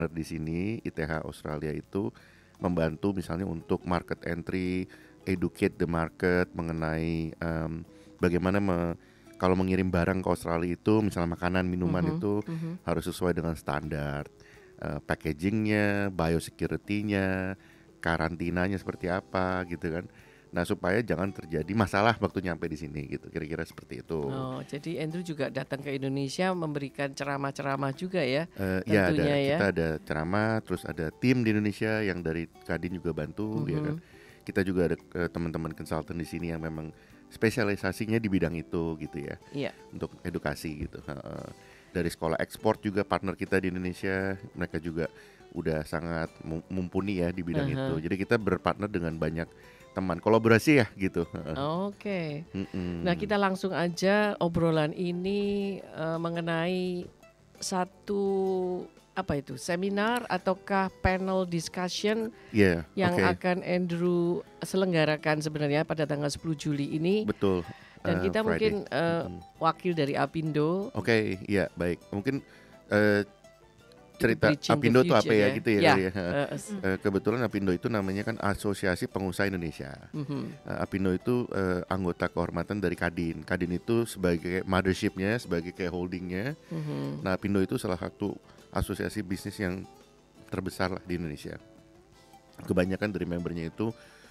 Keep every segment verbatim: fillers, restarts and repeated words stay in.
di sini I T H Australia itu membantu misalnya untuk market entry, educate the market mengenai um, bagaimana me, kalau mengirim barang ke Australia itu misalnya makanan minuman Mhm, itu mhm. harus sesuai dengan standar, uh, packagingnya, biosecurity-nya, karantinanya seperti apa gitu kan. Nah supaya jangan terjadi masalah waktu nyampe di sini gitu, kira-kira seperti itu. Oh, jadi Andrew juga datang ke Indonesia memberikan ceramah-ceramah juga ya, Uh, ya ada tentunya ya. kita ada ceramah, terus ada tim di Indonesia yang dari Kadin juga bantu, ya kan. Mhm. Kita juga ada uh, teman-teman konsultan di sini yang memang spesialisasinya di bidang itu gitu ya, Iya. untuk edukasi gitu. Uh, dari sekolah ekspor juga partner kita di Indonesia, mereka juga udah sangat mu- mumpuni ya di bidang itu. Aha. Jadi kita berpartner dengan banyak teman kolaborasi ya gitu. Uh, Oke. Nah, mm-mm. kita langsung aja obrolan ini eh, mengenai satu apa itu seminar ataukah panel discussion Ya, yang oke, akan Andrew selenggarakan sebenarnya pada tanggal sepuluh Juli ini, betul. dan Uh, kita Friday. mungkin eh, Mm-mm. wakil dari Apindo Oke, iya baik. Mungkin eh, itu cerita Bridging the Apindo itu apa Future ya ya. gitu ya Ya. kali ya. eh, s- Eh, kebetulan Apindo itu namanya kan Asosiasi Pengusaha Indonesia. mhm, Eh, Apindo itu eh, anggota kehormatan dari Kadin. Kadin itu sebagai mothershipnya, sebagai kayak holdingnya. mhm. Nah Apindo itu salah satu asosiasi bisnis yang terbesar lah di Indonesia. Kebanyakan dari membernya itu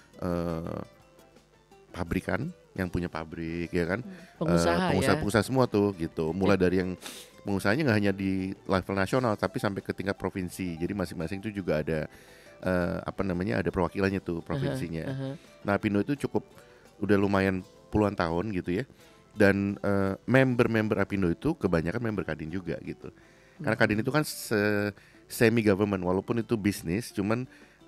eh, pabrikan yang punya pabrik ya kan. Eh, Pengusaha ya. pengusaha-pengusaha semua tuh gitu. Mulai Jadi, dari yang pengusahanya nggak hanya di level nasional tapi sampai ke tingkat provinsi. Jadi masing-masing itu juga ada eh, apa namanya ada perwakilannya tuh aha, provinsinya. aha. Nah Apindo itu cukup udah lumayan puluhan tahun gitu ya. Dan eh, member-member Apindo itu kebanyakan member Kadin juga gitu. Karena Kadin itu kan se- semi government walaupun itu bisnis, cuman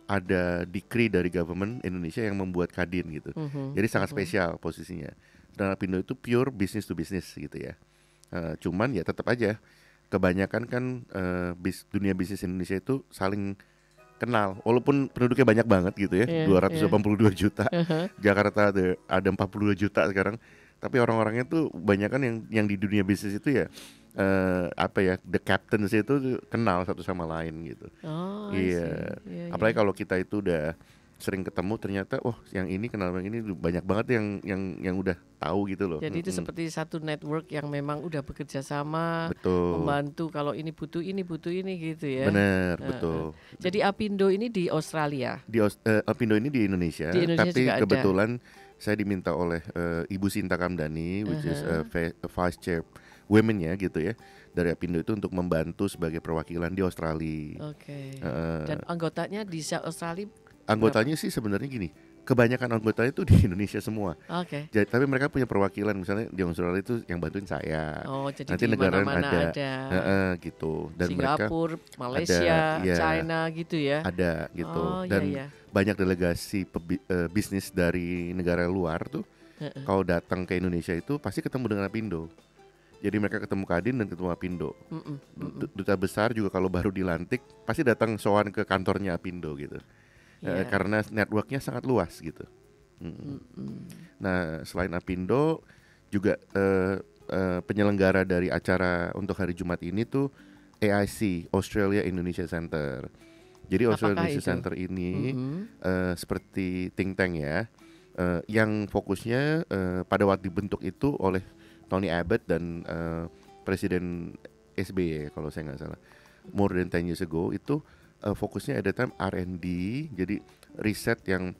ada decree dari government Indonesia yang membuat Kadin gitu. Mhm, Jadi sangat mhm. spesial posisinya. Dan Apindo itu pure business to business gitu ya. Eh, cuman ya tetap aja kebanyakan kan eh, bis, dunia bisnis Indonesia itu saling kenal walaupun penduduknya banyak banget gitu ya, Iya, iya. dua ratus delapan puluh dua juta. Aha. Jakarta ada ada empat puluh dua juta sekarang. Tapi orang-orangnya tuh banyak kan yang yang di dunia bisnis itu ya eh, apa ya, the captains itu kenal satu sama lain gitu. Oh, I see. Iya. Iya, iya. Apalagi kalau kita itu udah sering ketemu ternyata oh yang ini kenal yang ini banyak banget yang yang yang udah tahu gitu loh. Jadi itu Mm-mm. seperti satu network yang memang udah bekerja sama, Betul. membantu kalau ini butuh ini butuh ini gitu ya. Bener, Heeh. betul. Jadi Apindo ini di Australia, Di Aus- eh, Apindo ini di Indonesia, di Indonesia tapi juga ada. kebetulan saya diminta oleh eh, Ibu Sinta Kamdani, which is eh, Aha. va- vice chair women ya gitu ya, dari Apindo itu untuk membantu sebagai perwakilan di Australia. Oke. Eh, Dan anggotanya di Sa- Australia berapa? anggotanya sih sebenarnya gini, kebanyakan anggotanya itu di Indonesia semua. Oke. Jadi, tapi mereka punya perwakilan misalnya di Australia itu yang bantuin saya. Oh, jadi Nanti di negara mana-mana ada, ada. eh, eh, gitu. Dan mereka Singapura, ada, Malaysia, ya China gitu ya. ada gitu. Oh, iya Dan iya. banyak delegasi pebi- eh, bisnis dari negara luar tuh Heeh. kalau datang ke Indonesia itu pasti ketemu dengan Apindo. Jadi mereka ketemu Kadin dan ketemu Apindo. Mm-mm, mm-mm. Du- Duta besar juga kalau baru dilantik pasti datang sowan ke kantornya Apindo gitu. Eh, Iya. karena networknya sangat luas gitu. Mm. Mm-mm. Nah selain Apindo juga eh, eh, penyelenggara dari acara untuk hari Jumat ini tuh A I C, Australia Indonesia Center. Jadi Australia Apakah Indonesia itu? Center ini Mm-mm. eh, seperti think tank ya, eh, yang fokusnya eh, pada waktu dibentuk itu oleh Tony Abbott dan eh, Presiden S B Y kalau saya nggak salah, more than ten years ago itu eh, fokusnya at the time R and D, jadi riset yang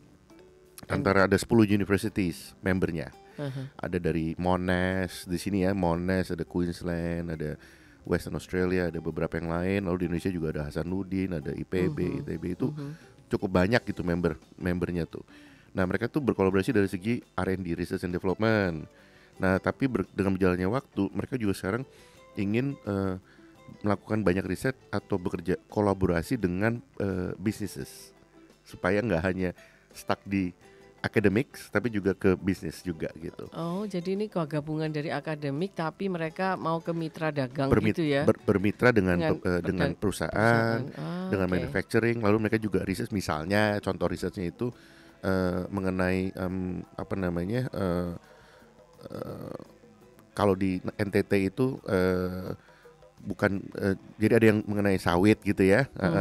antara ada sepuluh universities membernya. Aha. Ada dari Monash di sini ya, Monash, ada Queensland, ada Western Australia, ada beberapa yang lain. Lalu di Indonesia juga ada Hasanuddin, ada I P B, Mhm. I T B itu Mhm. cukup banyak gitu member membernya tuh. Nah mereka tuh berkolaborasi dari segi R and D, Research and Development. Nah tapi ber- dengan berjalannya waktu mereka juga sekarang ingin eh, melakukan banyak riset atau bekerja kolaborasi dengan eh, businesses supaya nggak hanya stuck di academics tapi juga ke bisnis juga gitu. Oh, jadi ini gabungan dari akademik tapi mereka mau ke mitra dagang Bermit- gitu ya. ber- bermitra dengan Dengan pe- eh, dengan perdang- perusahaan, Ah, dengan oke. manufacturing, lalu mereka juga riset misalnya contoh risetnya itu eh, mengenai em, apa namanya eh, eh, kalau di N T T itu eh, bukan uh, jadi ada yang mengenai sawit gitu ya. Uh,